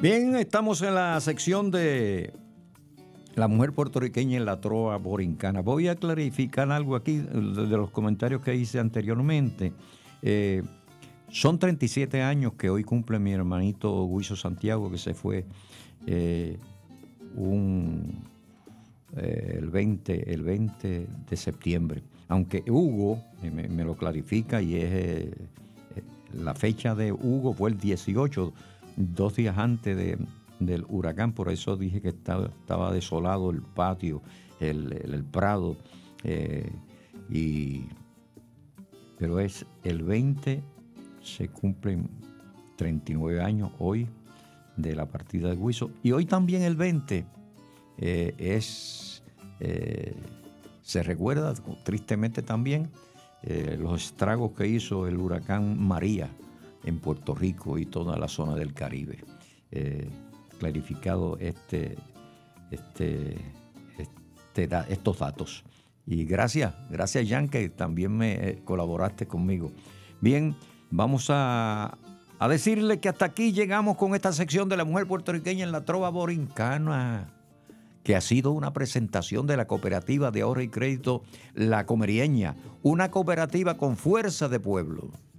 Bien, estamos en la sección de la mujer puertorriqueña en la trova borincana. Voy a clarificar algo aquí de los comentarios que hice anteriormente. Son 37 años que hoy cumple mi hermanito Huiso Santiago, que se fue el 20 de septiembre. Aunque Hugo me lo clarifica y es la fecha de Hugo fue el 18, 2 días antes del huracán, por eso dije que estaba desolado el patio, el prado, pero es el 20, se cumplen 39 años hoy de la partida de Huiso, y hoy también el 20 se recuerda tristemente también los estragos que hizo el huracán María en Puerto Rico y toda la zona del Caribe. Clarificado estos datos. Y gracias Jan, que también me colaboraste conmigo. Bien, vamos a decirle que hasta aquí llegamos con esta sección de la mujer puertorriqueña en la trova borincana, que ha sido una presentación de la cooperativa de ahorro y crédito La Comerieña, una cooperativa con fuerza de pueblo.